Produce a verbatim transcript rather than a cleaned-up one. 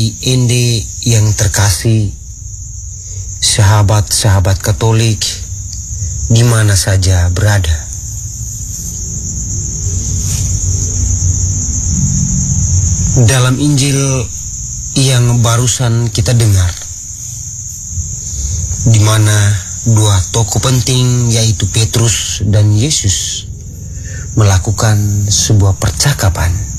Ende yang terkasih, sahabat-sahabat Katolik di mana saja berada. Dalam Injil yang barusan kita dengar, di mana dua tokoh penting yaitu Petrus dan Yesus melakukan sebuah percakapan.